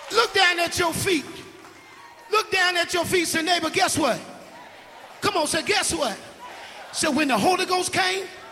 Look down at your feet. Look down at your feet. Say, neighbor, guess what? Come on, say, guess what? So when the Holy Ghost came,